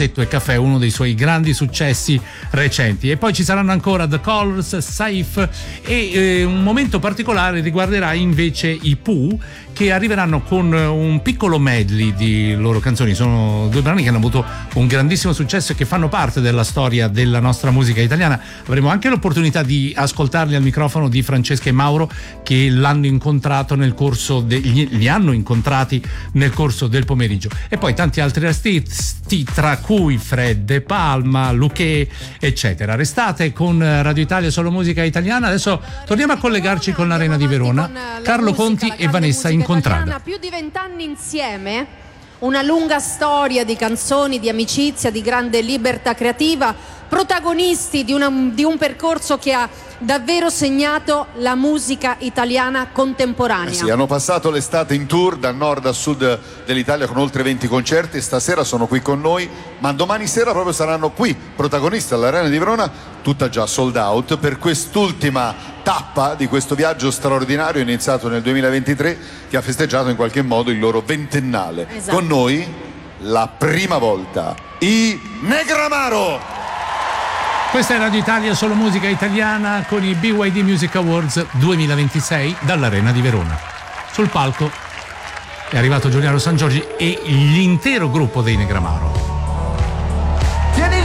Grassetto e Caffè, uno dei suoi grandi successi recenti. E poi ci saranno ancora The Colors, Safe e un momento particolare riguarderà invece i Pooh, che arriveranno con un piccolo medley di loro canzoni. Sono due brani che hanno avuto un grandissimo successo e che fanno parte della storia della nostra musica italiana. Avremo anche l'opportunità di ascoltarli al microfono di Francesca e Mauro, che l'hanno incontrato nel corso li hanno incontrati nel corso del pomeriggio, e poi tanti altri artisti, tra cui Fred De Palma, Luché, eccetera. Restate con Radio Italia, solo musica italiana. Adesso torniamo a collegarci con l'Arena di Verona. Carlo Conti e Vanessa Incontrada. Più di 20 anni insieme, una lunga storia di canzoni, di amicizia, di grande libertà creativa, protagonisti di un percorso che ha davvero segnato la musica italiana contemporanea. Sì, hanno passato l'estate in tour da nord a sud dell'Italia con oltre 20 concerti. Stasera sono qui con noi, ma domani sera proprio saranno qui protagonisti all'Arena di Verona, tutta già sold out, per quest'ultima tappa di questo viaggio straordinario iniziato nel 2023, che ha festeggiato in qualche modo il loro ventennale. Esatto. Con noi la prima volta i Negramaro. Questa è Radio Italia, solo musica italiana, con i BYD Music Awards 2026 dall'Arena di Verona. Sul palco è arrivato Giuliano Sangiorgi e l'intero gruppo dei Negramaro.